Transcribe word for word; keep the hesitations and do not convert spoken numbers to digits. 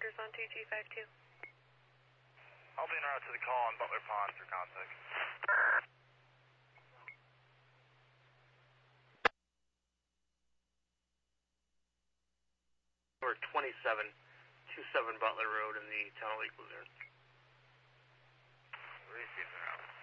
Rogers one two two five two. I'll be en route to the call on Butler Pond for contact. We're twenty-seven twenty-seven Butler Road in the town of Lake Luzerne. Receiving route.